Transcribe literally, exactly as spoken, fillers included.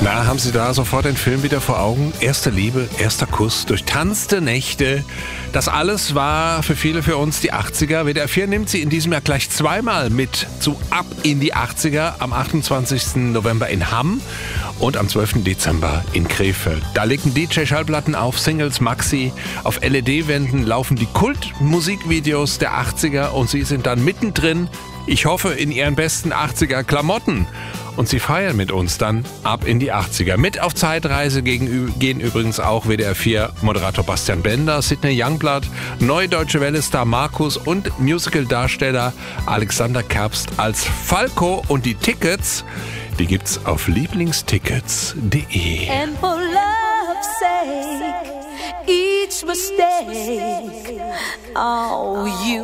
Na, haben Sie da sofort den Film wieder vor Augen? Erste Liebe, erster Kuss, durchtanzte Nächte. Das alles war für viele für uns die achtziger. W D R vier nimmt Sie in diesem Jahr gleich zweimal mit zu Ab in die achtziger. Am achtundzwanzigsten November in Hamm und am zwölften Dezember in Krefeld. Da legen D J-Schallplatten auf, Singles, Maxi. Auf L E D-Wänden laufen die Kult-Musikvideos der achtziger und Sie sind dann mittendrin. Ich hoffe, in Ihren besten achtziger-Klamotten. Und Sie feiern mit uns dann ab in die achtziger. Mit auf Zeitreise gegen, gehen übrigens auch W D R vier Moderator Bastian Bender, Sidney Youngblood, Neue Deutsche Welle-Star Markus und Musical-Darsteller Alexander Kerbst als Falco. Und die Tickets, die gibt's auf lieblingstickets punkt de. And for love's sake, each mistake, oh, you